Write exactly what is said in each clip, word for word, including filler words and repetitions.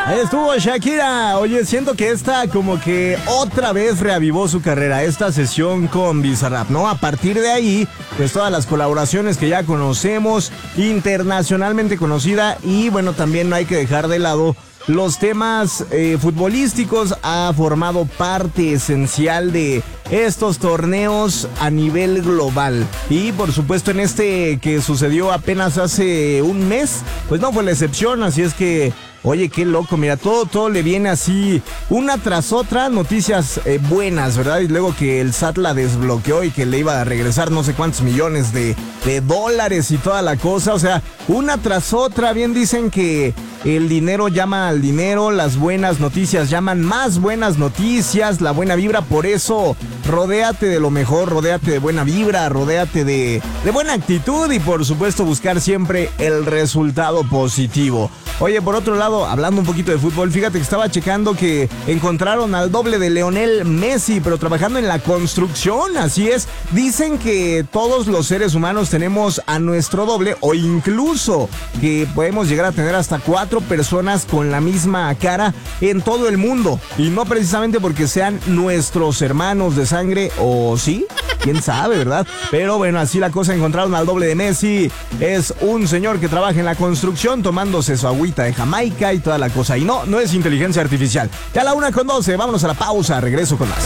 Ahí estuvo Shakira. Oye, siento que esta como que otra vez reavivó su carrera, esta sesión con Bizarrap, ¿no? A partir de ahí, pues todas las colaboraciones que ya conocemos, internacionalmente conocida, y bueno, también no hay que dejar de lado los temas eh, futbolísticos. Ha formado parte esencial de estos torneos a nivel global. Y por supuesto en este que sucedió apenas hace un mes, pues no fue la excepción, así es que... Oye, qué loco, mira, todo, todo le viene así, una tras otra, noticias eh, buenas, ¿verdad? Y luego que el S A T la desbloqueó y que le iba a regresar no sé cuántos millones de, de dólares y toda la cosa, o sea, una tras otra. Bien dicen que el dinero llama al dinero, las buenas noticias llaman más buenas noticias, la buena vibra, por eso rodéate de lo mejor, rodéate de buena vibra, rodéate de, de buena actitud y por supuesto buscar siempre el resultado positivo. Oye, por otro lado, hablando un poquito de fútbol, fíjate que estaba checando que encontraron al doble de Lionel Messi, pero trabajando en la construcción, así es. Dicen que todos los seres humanos tenemos a nuestro doble, o incluso que podemos llegar a tener hasta cuatro personas con la misma cara en todo el mundo. Y no precisamente porque sean nuestros hermanos de sangre, o sí, quién sabe, ¿verdad? Pero bueno, así la cosa, encontraron al doble de Messi. Es un señor que trabaja en la construcción tomándose su agüita de Jamaica y toda la cosa. Y no, no es inteligencia artificial. Ya a la una con doce, vámonos a la pausa, regreso con más.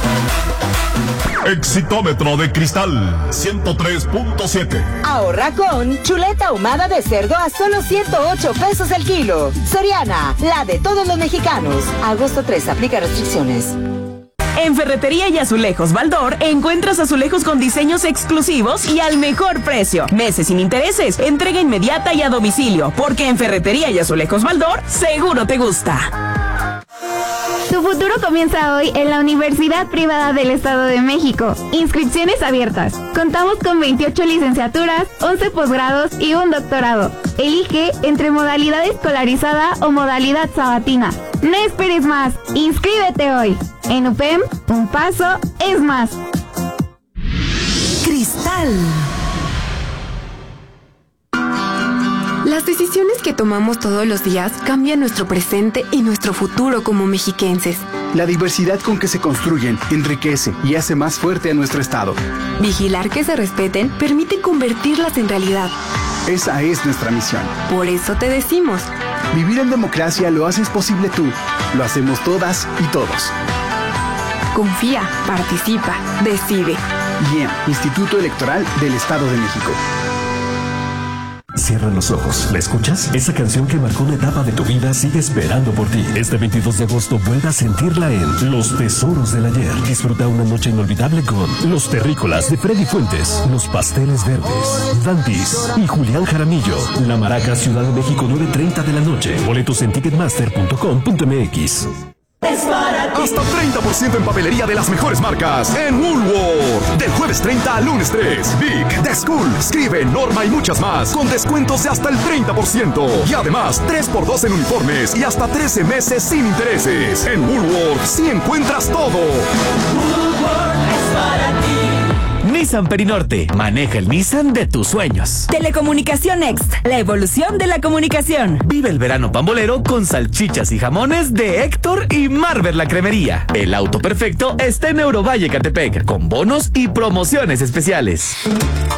Exitómetro de Cristal ciento tres punto siete. Ahorra con chuleta ahumada de cerdo a solo ciento ocho pesos el kilo. Soriana, la de todos los mexicanos. Agosto tres, aplica restricciones. En Ferretería y Azulejos Baldor encuentras azulejos con diseños exclusivos y al mejor precio. Meses sin intereses, entrega inmediata y a domicilio, porque en Ferretería y Azulejos Baldor seguro te gusta. Tu futuro comienza hoy en la Universidad Privada del Estado de México. Inscripciones abiertas. Contamos con veintiocho licenciaturas, once posgrados y un doctorado. Elige entre modalidad escolarizada o modalidad sabatina. No esperes más. Inscríbete hoy. En U P E M, un paso es más. Cristal. Las decisiones que tomamos todos los días cambian nuestro presente y nuestro futuro como mexiquenses. La diversidad con que se construyen enriquece y hace más fuerte a nuestro estado. Vigilar que se respeten permite convertirlas en realidad. Esa es nuestra misión. Por eso te decimos: vivir en democracia lo haces posible tú, lo hacemos todas y todos. Confía, participa, decide. I E M, Instituto Electoral del Estado de México. Cierra los ojos. ¿La escuchas? Esa canción que marcó una etapa de tu vida sigue esperando por ti. Este veintidós de agosto vuelve a sentirla en Los Tesoros del Ayer. Disfruta una noche inolvidable con Los Terrícolas de Freddy Fuentes, Los Pasteles Verdes, Dantis y Julián Jaramillo. La Maraca, Ciudad de México, nueve treinta de la noche. Boletos en ticketmaster punto com punto m x. Hasta treinta por ciento en papelería de las mejores marcas en Woolworth. Del jueves treinta al lunes tres. Big, The School, Scribe, Norma y muchas más. Con descuentos de hasta el treinta por ciento. Y además, tres por dos en uniformes y hasta trece meses sin intereses. En Woolworth sí encuentras todo. Woolworth es para ti. Nissan Perinorte. Maneja el Nissan de tus sueños. Telecomunicación Next. La evolución de la comunicación. Vive el verano pambolero con salchichas y jamones de Héctor y Marver la Cremería. El auto perfecto está en Eurovalle Catepec, con bonos y promociones especiales.